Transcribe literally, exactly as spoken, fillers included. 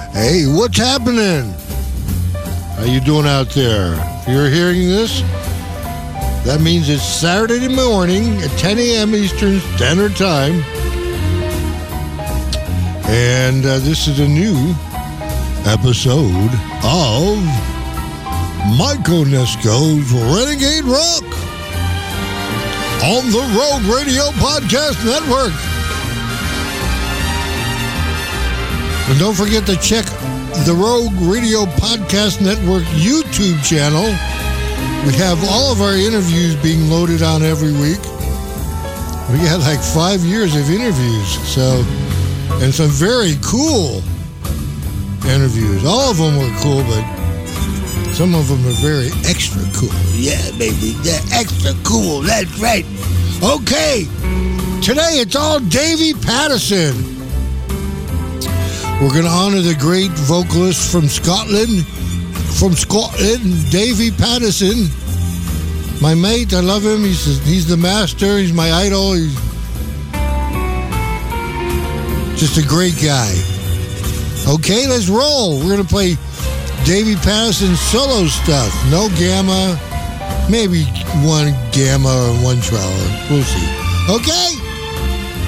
Hey, what's happening? How you doing out there? If you're hearing this, that means it's Saturday morning at ten a.m. Eastern Standard Time. And uh, this is a new episode of Mike Onesko's Renegade Rock on the Rogue Radio Podcast Network. And don't forget to check the Rogue Radio Podcast Network YouTube channel. We have all of our interviews being loaded on every week. We had like five years of interviews, so, and some very cool interviews. All of them were cool, but some of them are very extra cool. Yeah, baby, they're extra cool. That's right. Okay, today it's all Davy Pattison. We're going to honor the great vocalist from Scotland, from Scotland, Davy Pattison. My mate, I love him. He's he's the master. He's my idol. He's just a great guy. Okay, let's roll. We're going to play Davy Pattison solo stuff. No gamma, maybe one gamma or one trailer. We'll see. Okay?